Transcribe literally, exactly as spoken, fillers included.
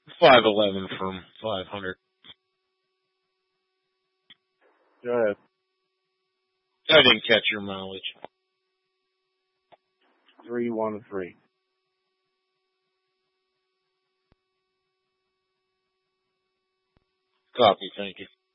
five eleven from five hundred. Go ahead. I didn't catch your mileage. Three one three. Copy, thank you.